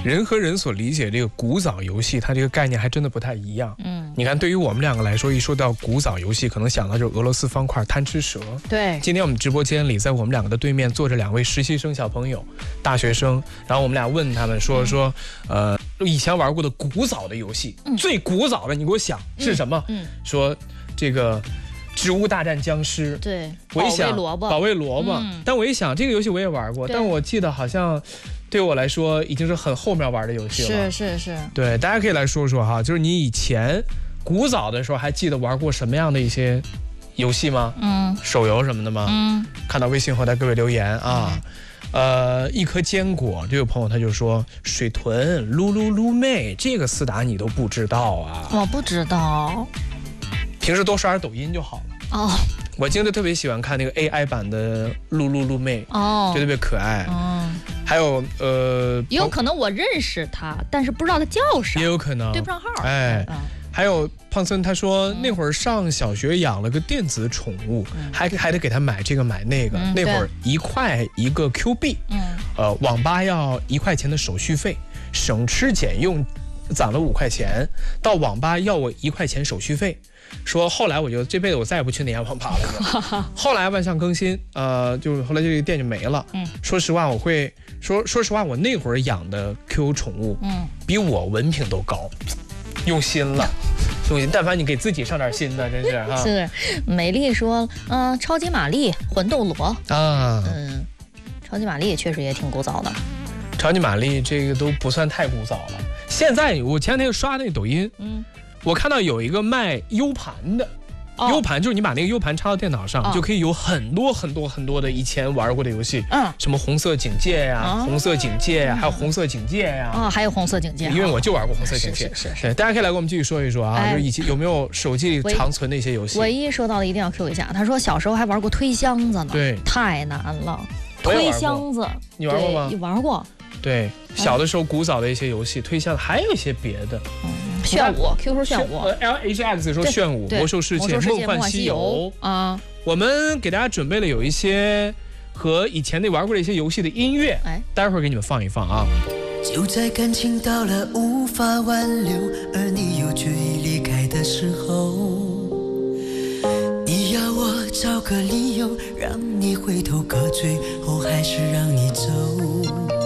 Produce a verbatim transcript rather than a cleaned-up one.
人和人所理解这个古早游戏，它这个概念还真的不太一样。嗯，你看，对于我们两个来说，一说到古早游戏，可能想到就是俄罗斯方块、贪吃蛇。 对， 今天我们直播间里，在我们两个的对面坐着两位实习生小朋友，大学生。然后我们俩问他们说说，呃，以前玩过的古早的游戏，嗯、最古早的，你给我想是什么？嗯，嗯说这个。植物大战僵尸， 对， 我一想保卫萝卜， 保卫萝卜、嗯。但我一想，这个游戏我也玩过，但我记得好像对我来说已经是很后面玩的游戏了。 是是是， 对，大家可以来说说哈，就是你以前古早的时候还记得玩过什么样的一些游戏吗？嗯，手游什么的吗？嗯，看到微信后台各位留言啊。嗯呃，一颗坚果，这位朋友他就说水豚、噜噜噜妹，这个四打你都不知道啊？ 我不知道。 平时多刷点抖音就好了哦。我经常特别喜欢看那个 A I 版的噜噜噜妹哦，就特别可爱。哦，还有呃， 也有可能我认识他，但是不知道他叫啥， 也有可能对不上号。 哎，嗯、还有胖森他说、嗯、那会儿上小学养了个电子宠物，嗯、还还得给他买这个买那个。嗯、那会儿一块一个 Q 币，嗯，呃，网吧要一块钱的手续费，省吃俭用攒了五块钱，到网吧要我一块钱手续费。说后来我就这辈子我再也不去那家网吧了。后来万象更新，呃，就是后来这个店就没了。嗯，说实话，我会说，说实话，我那会儿养的 Q Q 宠物，嗯，比我文凭都高，用心了，用心。但凡你给自己上点心呢，真是哈。 是，美丽说，嗯、呃，超级玛丽、魂斗罗啊，嗯，超级玛丽确实也挺古早的。 超级玛丽这个都不算太古早了。现在我前两天刷那个抖音，嗯。我看到有一个卖 U 盘的，哦、U 盘就是你把那个 U 盘插到电脑上，哦、就可以有很多很多很多的以前玩过的游戏，嗯，什么红色警戒呀、啊、哦、红色警戒呀、啊，还有红色警戒呀， 啊、哦，还有红色警戒， 因为我就玩过红色警戒， 是是是， 对，大家可以来跟我们继续说一说啊，哎、就是以前有没有手机里长存的一些游戏？ 唯一说到的一定要 Q 一下，他说小时候还玩过推箱子呢， 对， 太难了，推箱子， 你玩过吗？ 你玩过？ 对，小的时候古早的一些游戏，推箱子，还有一些别的。嗯炫舞 ，Q Q 炫舞 ，L H X 说炫舞，魔兽世界、梦幻西游啊。我们给大家准备了有一些和以前那玩过的一些游戏的音乐，哎，待会儿给你们放一放啊。 就在感情到了无法挽留，而你又决意离开的时候，你要我找个理由让你回头，可最后还是让你走。